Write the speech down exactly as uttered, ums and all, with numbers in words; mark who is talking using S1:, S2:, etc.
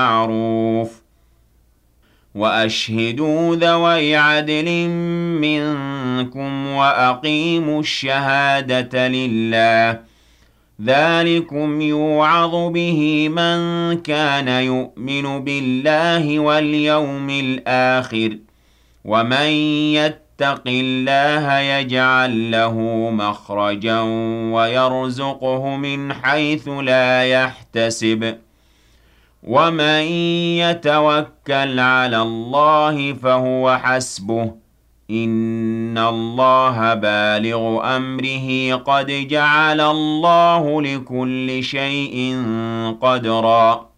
S1: بالمعروف وأشهدوا ذوي عدل منكم وأقيموا الشهادة لله ذلكم يوعظ به من كان يؤمن بالله واليوم الآخر ومن يتق الله يجعل له مخرجا ويرزقه من حيث لا يحتسب ومن يتوكل على الله فهو حسبه إن الله بالغ أمره قد جعل الله لكل شيء قدرا